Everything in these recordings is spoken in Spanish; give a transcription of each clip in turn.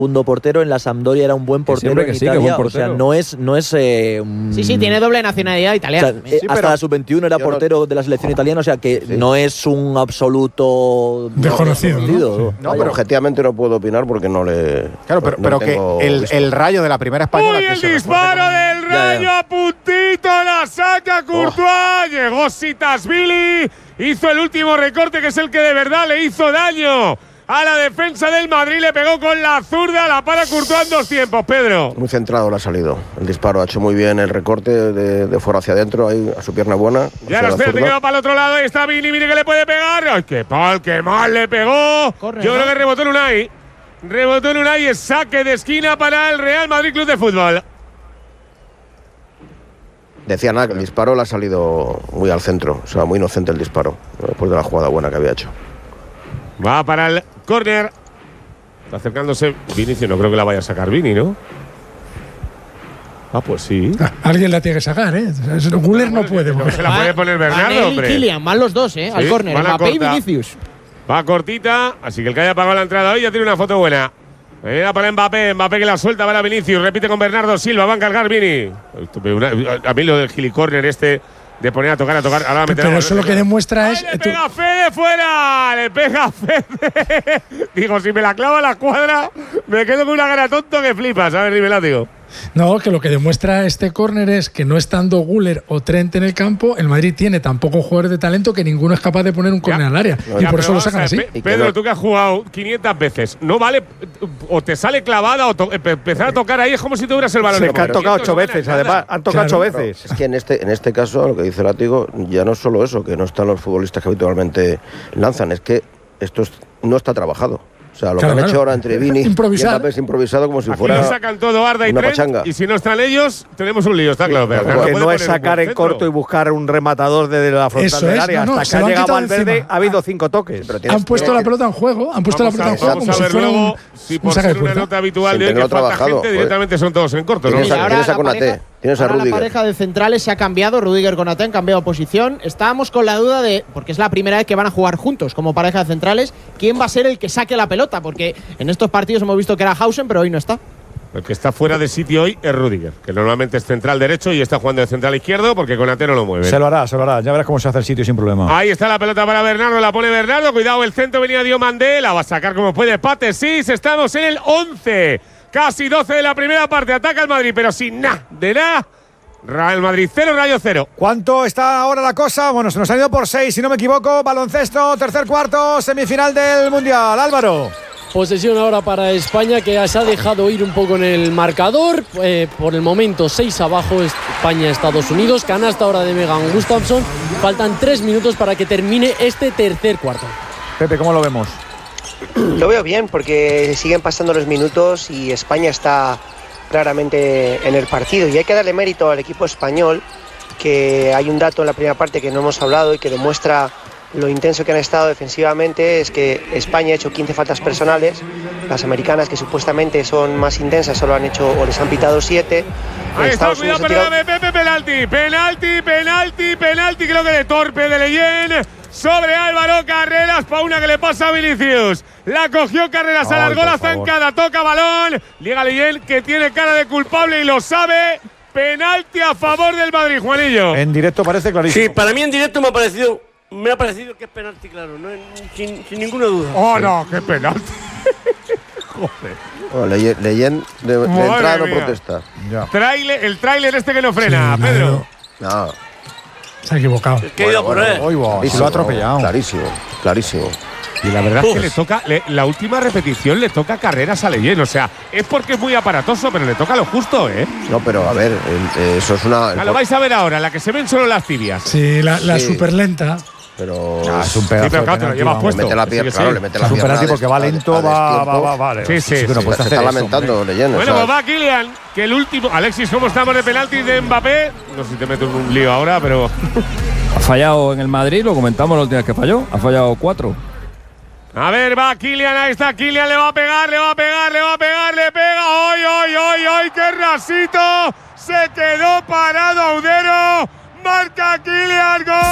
segundo portero, en la Sampdoria era un buen portero en Italia, o sea, no es sí, tiene doble nacionalidad italiana. O sea, hasta la sub-21 era portero de la selección italiana, o sea que no es un absoluto desconocido. No, pero objetivamente no puedo opinar porque no le. Claro, pero que el Rayo de la primera española. ¡Uy, el disparo del Rayo! A puntito la saca Courtois. Llegó Sitasvili, hizo el último recorte, que es el que de verdad le hizo daño a la defensa del Madrid, le pegó con la zurda, la para Courtois en 2 tiempos, Pedro. Muy centrado le ha salido. El disparo ha hecho muy bien el recorte de fuera hacia adentro, ahí a su pierna buena. Ya lo sé, te quedó para el otro lado, ahí está Vini, mire que le puede pegar. ¡Ay, qué mal le pegó! Corre, yo creo que rebotó en Unai. Rebotó en Unai, es saque de esquina para el Real Madrid Club de Fútbol. Decía nada, que el disparo le ha salido muy al centro, o sea, muy inocente el disparo, después de la jugada buena que había hecho. Va para el córner. Está acercándose Vinicius, no creo que la vaya a sacar Vini, ¿no? Ah, pues sí. Alguien la tiene que sacar, ¿eh? Güler no puede. No se la puede poner Bernardo, hombre. Kylian, van los dos, al córner. Mbappé y Vinicius. Va cortita, así que el que haya pagado la entrada hoy ya tiene una foto buena. Venga para Mbappé que la suelta para Vinicius, repite con Bernardo Silva, va a encargar Vini. A mí lo del gilicorner de poner a tocar. Ahora pero eso lo que demuestra es. Le pega Fede fuera. Le pega Fede. Digo, si me la clava la cuadra, me quedo con una cara tonto que flipas. A ver, dime, látigo. No, que lo que demuestra este córner es que no estando Güler o Trent en el campo, el Madrid tiene tan pocos jugadores de talento que ninguno es capaz de poner un córner al área. Y por eso lo sacan así. Pedro, tú que has jugado 500 veces, no vale o te sale clavada o empezar a tocar ahí es como si tuvieras el balón. Se han tocado 8 veces, además. Han tocado 8 veces. Es que en este caso, lo que dice Látigo, ya no es solo eso, que no están los futbolistas que habitualmente lanzan, es que esto no está trabajado. O sea, lo que han hecho ahora entre Vini y Mbappé es improvisado como si fuera. Aquí sacan todo Arda y Trent, y si no están ellos, tenemos un lío, está claro. Porque no es sacar en corto y buscar un rematador desde la frontal del área. Hasta que ha llegado al verde ha habido 5 toques. Han puesto la pelota en juego. Han puesto la pelota en juego como si fuera un. Si por ser una nota habitual de hoy que falta gente, directamente son todos en corto. Tienes a Konaté. Tienes a Rudiger. La pareja de centrales se ha cambiado. Rudiger con Konaté han cambiado posición. Estábamos con la duda de, porque es la primera vez que van a jugar juntos como pareja de centrales, quién va a ser el que saque la pelota. Porque en estos partidos hemos visto que era Hausen, pero hoy no está. El que está fuera de sitio hoy es Rudiger, que normalmente es central derecho y está jugando de central izquierdo porque Konaté no lo mueve. Se lo hará. Ya verás cómo se hace el sitio sin problema. Ahí está la pelota para Bernardo, la pone Bernardo. Cuidado, el centro venía Diomandé, la va a sacar como puede. Pate, sí, estamos en el 11. Casi 12 de la primera parte. Ataca el Madrid, pero sin nada de nada. Real Madrid 0, Rayo 0. ¿Cuánto está ahora la cosa? Bueno, se nos ha ido por 6, si no me equivoco. Baloncesto, tercer cuarto, semifinal del Mundial. Álvaro. Posesión ahora para España, que se ha dejado ir un poco en el marcador. Por el momento 6 abajo España-Estados Unidos. Canasta ahora de Megan Gustafsson. Faltan 3 minutos para que termine este tercer cuarto. Pepe, ¿cómo lo vemos? Lo veo bien porque siguen pasando los minutos y España está claramente en el partido. Y hay que darle mérito al equipo español, que hay un dato en la primera parte que no hemos hablado y que demuestra lo intenso que han estado defensivamente. Es que España ha hecho 15 faltas personales, las americanas, que supuestamente son más intensas, solo han hecho o les han pitado 7. Ahí está, cuidado, perdóname, Pepe, penalti, creo que de torpe de Leyen sobre Álvaro Carreras, para una que le pasa a Vinicius. La cogió Carreras, alargó la zancada, toca balón, llega Leyen, que tiene cara de culpable y lo sabe. Penalti a favor del Madrid, Juanillo. En directo parece clarísimo. Sí, para mí en directo me ha parecido que es penalti, claro, no, sin ninguna duda. Oh, no, qué penalti. Joder. Leyen de entrada no protesta. El tráiler este que no frena, sí, Pedro. No. Se ha equivocado. Se lo ha atropellado. Clarísimo. Y la verdad es que le toca, la última repetición le toca Carreras a Leyen. O sea, es porque es muy aparatoso, pero le toca lo justo, ¿eh? No, pero a ver, eso es una. Lo vais a ver ahora, la que se ven solo las tibias. Sí, la súper lenta. Pero es un pedazo. Sí, pero claro, te lo llevas puesto. Le mete la pierna, claro, le mete la pierna. Es un penalti porque va lento, va. Sí. Se está lamentando, Leyen. Bueno, pues va Kylian, que el último. Alexis, ¿cómo estamos de penalti de Mbappé? No sé si te meto en un lío ahora, pero. Ha fallado en el Madrid, lo comentamos la última vez que falló. Ha fallado 4. A ver, va Kylian, ahí está Kylian, le va a pegar, le pega. ¡Ay, qué rasito! Se quedó parado Audero. Marca Kylian, gol.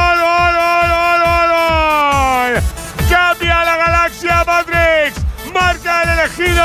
Cambia la galaxia Matrix. marca el elegido.